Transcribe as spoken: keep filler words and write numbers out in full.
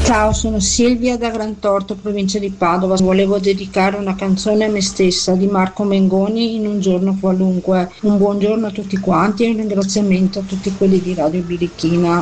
Ciao, sono Silvia da Grantorto, provincia di Padova. Volevo dedicare una canzone a me stessa di Marco Mengoni, In un giorno qualunque. Un buongiorno a tutti quanti e un ringraziamento a tutti quelli di Radio Birichina.